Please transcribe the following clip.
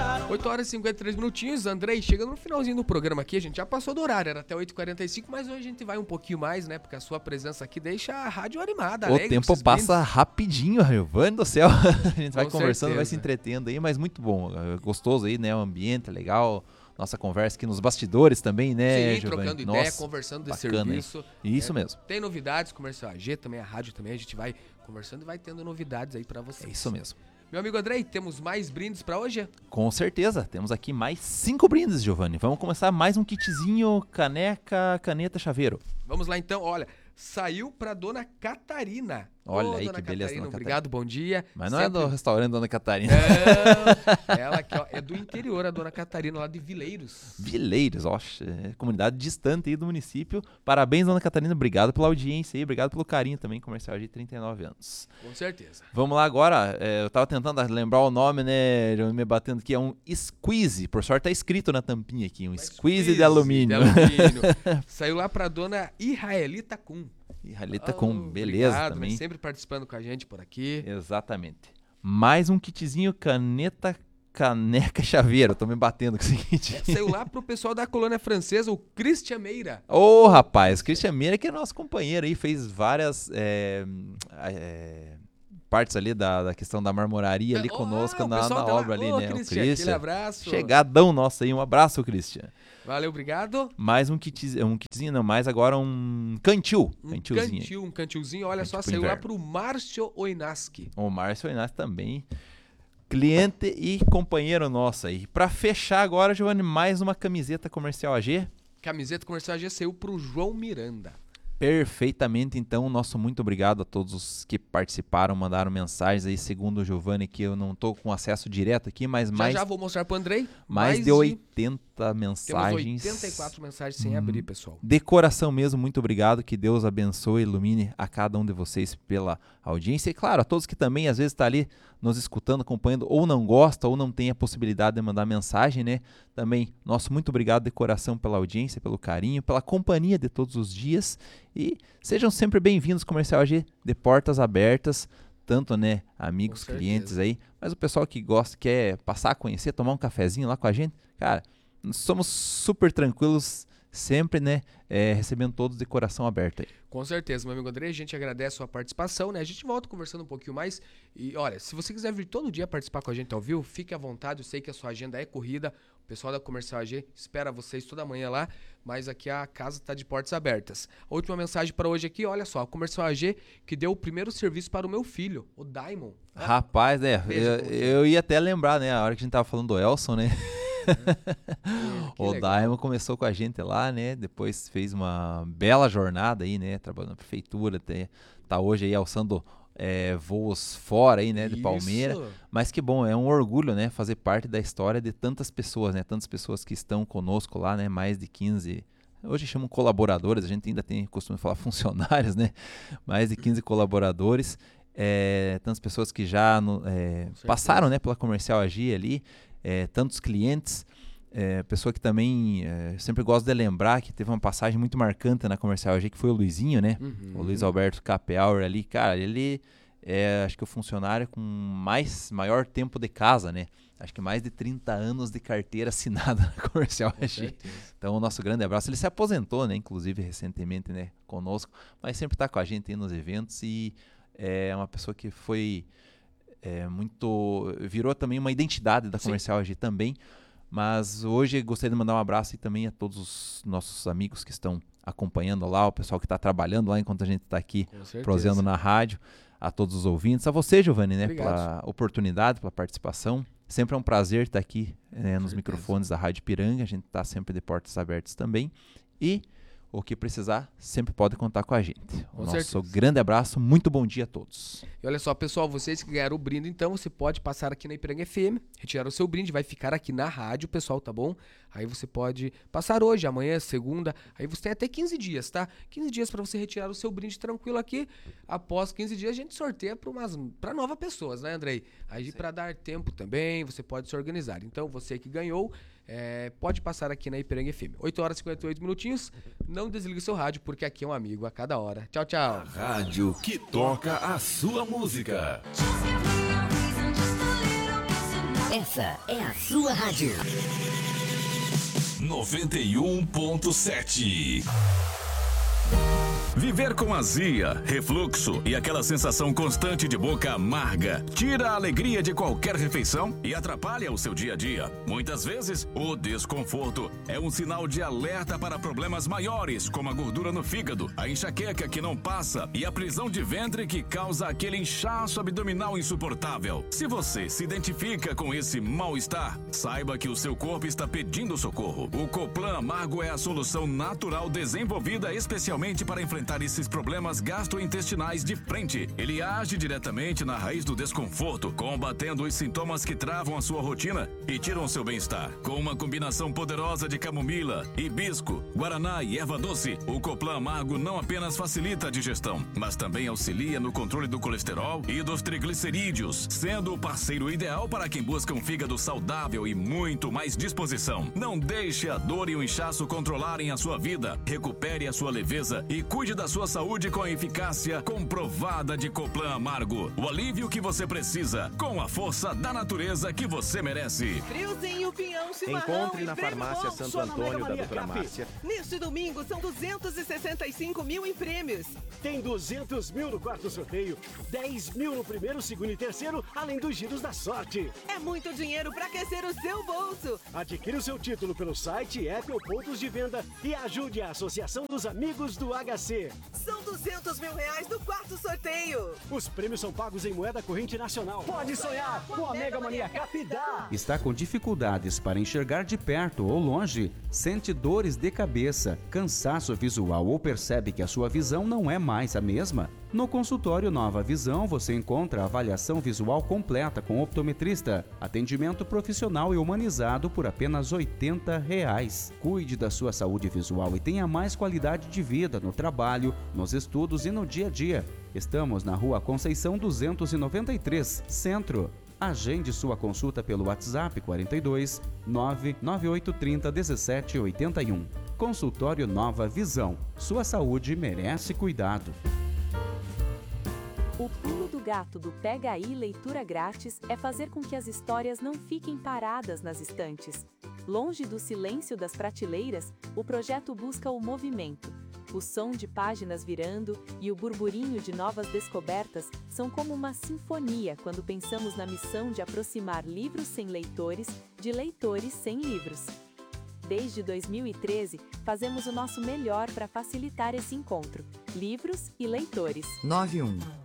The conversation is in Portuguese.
8 horas e 53 minutinhos, Andrei, chegando no finalzinho do programa aqui, a gente já passou do horário, era até 8h45, mas hoje a gente vai um pouquinho mais, né, porque a sua presença aqui deixa a rádio animada, O alegre. tempo passa rapidinho, Giovanni do céu, a gente vai Com conversando, certeza. vai se entretendo aí, mas muito bom, gostoso aí, né, o ambiente é legal, nossa conversa aqui nos bastidores também, né, Sim, Giovanni? trocando ideia, Nossa, conversando de bacana, serviço. hein? Isso mesmo. Tem novidades, Comercial AG também, a rádio também, a gente vai conversando e vai tendo novidades aí pra vocês. É isso mesmo. Meu amigo Andrei, temos mais brindes pra hoje? Com certeza, temos aqui mais 5 brindes, Giovanni. Vamos começar mais um kitzinho, caneca, caneta, chaveiro. Vamos lá então, olha, saiu pra Dona Catarina. Olha Ô, aí Dona que beleza, Catarina, Dona obrigado, bom dia. Mas não é do restaurante Dona Catarina. Não, ela aqui, ó, é do interior, a Dona Catarina, lá de Vileiros. Vileiros, ó, comunidade distante aí do município. Parabéns, Dona Catarina, obrigado pela audiência aí, obrigado pelo carinho também, Comercial de 39 anos. Com certeza. Vamos lá agora, eu tava tentando lembrar o nome, né, me batendo aqui, é um squeeze, por sorte tá escrito na tampinha aqui, um squeeze de alumínio. Saiu lá pra Dona Israelita Kuhn. E Ralita com beleza obrigado, também. Sempre participando com a gente por aqui. Exatamente. Mais um kitzinho caneta, caneca, chaveiro. Tô me batendo com esse kit. Saiu lá pro pessoal da colônia francesa, o Christian Meira. Ô, rapaz, Christian Meira, que é nosso companheiro aí, fez várias partes ali da questão da marmoraria ali conosco na obra ali, né? Christian, O Christian. aquele abraço. Chegadão nosso aí, um abraço, Christian. Valeu, obrigado. Mais um kitzinho, não, mais agora um cantilzinho. Um cantilzinho, olha só, Cantil saiu lá inverno. pro Márcio Oinaski. O Márcio Inácio também, cliente e companheiro nosso aí. Pra fechar agora, Giovanni, mais uma camiseta Comercial AG. Camiseta Comercial AG saiu pro João Miranda. Perfeitamente, então, nosso muito obrigado a todos os que participaram, mandaram mensagens aí, segundo o Giovanni, que eu não tô com acesso direto aqui, mas Já vou mostrar pro Andrei. mais de 80 mensagens. Temos 84 mensagens sem abrir, pessoal. De coração mesmo, muito obrigado, que Deus abençoe e ilumine a cada um de vocês pela audiência. E claro, a todos que também às vezes estão ali nos escutando, acompanhando, ou não gosta, ou não tem a possibilidade de mandar mensagem, né? Também, nosso muito obrigado de coração pela audiência, pelo carinho, pela companhia de todos os dias. E sejam sempre bem-vindos, Comercial AG, de portas abertas, tanto, né, amigos, clientes aí, mas o pessoal que gosta, quer passar a conhecer, tomar um cafezinho lá com a gente, cara, somos super tranquilos, sempre, né, recebendo todos de coração aberto aí. Com certeza, meu amigo André, a gente agradece a sua participação, né? A gente volta conversando um pouquinho mais. E olha, se você quiser vir todo dia participar com a gente ao vivo, fique à vontade. Eu sei que a sua agenda é corrida. O pessoal da Comercial AG espera vocês toda manhã lá, mas aqui a casa está de portas abertas. A última mensagem para hoje aqui, olha só, a Comercial AG que deu o primeiro serviço para o meu filho, o Daimon. Rapaz, né, eu ia até lembrar, né, a hora que a gente tava falando do Elson, né? O Daimon começou com a gente lá, né? Depois fez uma bela jornada aí, né? Trabalhando na prefeitura, tá hoje aí alçando voos fora aí, né? De Palmeira. Mas que bom, é um orgulho, né? Fazer parte da história de tantas pessoas, né? Tantas pessoas que estão conosco lá, né? Mais de 15. Hoje chamam colaboradores, a gente ainda tem costume de falar funcionários, né? Mais de 15 colaboradores. Tantas pessoas que já passaram, né? Pela Comercial AG ali. Tantos clientes, pessoa que também sempre gosto de lembrar que teve uma passagem muito marcante na Comercial AG, que foi o Luizinho, né? O Luiz Alberto Capelauer ali, cara, ele acho que o funcionário com maior tempo de casa, né? Acho que mais de 30 anos de carteira assinada na Comercial AG. Então, o nosso grande abraço. Ele se aposentou, né? Inclusive, recentemente, né? Conosco, mas sempre está com a gente aí nos eventos e é uma pessoa que foi... virou também uma identidade da Comercial AG também, mas hoje gostaria de mandar um abraço e também a todos os nossos amigos que estão acompanhando lá, o pessoal que está trabalhando lá enquanto a gente está aqui proseando na rádio, a todos os ouvintes, a você, Giovanni, né, pela oportunidade, pela participação. Sempre é um prazer estar aqui nos microfones da Rádio Piranga, a gente está sempre de portas abertas também e o que precisar, sempre pode contar com a gente. Nosso grande abraço, muito bom dia a todos. E olha só, pessoal, vocês que ganharam o brinde, então, você pode passar aqui na Ipiranga FM, retirar o seu brinde, vai ficar aqui na rádio, pessoal, tá bom? Aí você pode passar hoje, amanhã, segunda, aí você tem até 15 dias, tá? 15 dias para você retirar o seu brinde tranquilo aqui. Após 15 dias, a gente sorteia para novas pessoas, né, Andrei? Aí para dar tempo também, você pode se organizar. Então, você que ganhou, pode passar aqui na Ipiranga FM. 8 horas e 58 minutinhos. Não desligue o seu rádio, porque aqui é um amigo a cada hora. Tchau, tchau. A rádio que toca a sua música. Essa é a sua rádio. 91.7. Viver com azia, refluxo e aquela sensação constante de boca amarga tira a alegria de qualquer refeição e atrapalha o seu dia a dia. Muitas vezes, o desconforto é um sinal de alerta para problemas maiores, como a gordura no fígado, a enxaqueca que não passa e a prisão de ventre que causa aquele inchaço abdominal insuportável. Se você se identifica com esse mal-estar, saiba que o seu corpo está pedindo socorro. O Coplan Amargo é a solução natural desenvolvida especialmente para enfrentar esses problemas gastrointestinais de frente. Ele age diretamente na raiz do desconforto, combatendo os sintomas que travam a sua rotina e tiram seu bem-estar. Com uma combinação poderosa de camomila, hibisco, guaraná e erva doce, o Coplan Amargo não apenas facilita a digestão, mas também auxilia no controle do colesterol e dos triglicerídeos, sendo o parceiro ideal para quem busca um fígado saudável e muito mais disposição. Não deixe a dor e o inchaço controlarem a sua vida. Recupere a sua leveza e cuide da sua saúde com a eficácia comprovada de Coplan Amargo. O alívio que você precisa, com a força da natureza que você merece. Friozinho, pinhão, chimarrão. Encontre na farmácia Santo Antônio da Doutora Márcia. Neste domingo são 265 mil em prêmios. Tem 200 mil no quarto sorteio, 10 mil no primeiro, segundo e terceiro, além dos giros da sorte. É muito dinheiro para aquecer o seu bolso. Adquira o seu título pelo site, app ou pontos de venda e ajude a Associação dos Amigos do HC. São 200 mil reais do quarto sorteio. Os prêmios são pagos em moeda corrente nacional. Pode sonhar com a Mega Mania Capidá. Está com dificuldades para enxergar de perto ou longe? Sente dores de cabeça, cansaço visual ou percebe que a sua visão não é mais a mesma? No consultório Nova Visão você encontra a avaliação visual completa com optometrista, atendimento profissional e humanizado por apenas R$ 80. Cuide da sua saúde visual e tenha mais qualidade de vida no trabalho, nos estudos e no dia a dia. Estamos na Rua Conceição 293, Centro. Agende sua consulta pelo WhatsApp 42 99830 1781. Consultório Nova Visão. Sua saúde merece cuidado. O pulo do gato do Pega Aí Leitura Grátis é fazer com que as histórias não fiquem paradas nas estantes. Longe do silêncio das prateleiras, o projeto busca o movimento. O som de páginas virando e o burburinho de novas descobertas são como uma sinfonia quando pensamos na missão de aproximar livros sem leitores de leitores sem livros. Desde 2013, fazemos o nosso melhor para facilitar esse encontro. Livros e leitores. 91